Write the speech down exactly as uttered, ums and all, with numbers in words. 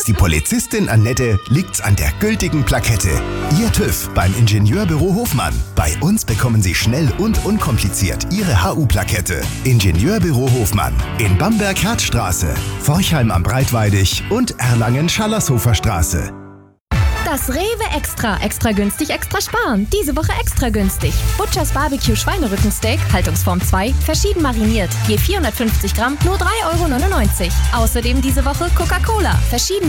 Liegt's die Polizistin Annette, liegt's an der gültigen Plakette. Ihr TÜV beim Ingenieurbüro Hofmann. Bei uns bekommen Sie schnell und unkompliziert Ihre H U-Plakette. Ingenieurbüro Hofmann in Bamberg-Herzstraße, Forchheim am Breitweidig und Erlangen-Schallershofer Straße. Das Rewe Extra. Extra günstig, extra sparen. Diese Woche extra günstig. Butchers Barbecue Schweinerückensteak, Haltungsform zwei, verschieden mariniert. Je vierhundertfünfzig Gramm, nur drei Euro neunundneunzig. Außerdem diese Woche Coca-Cola. Verschiedene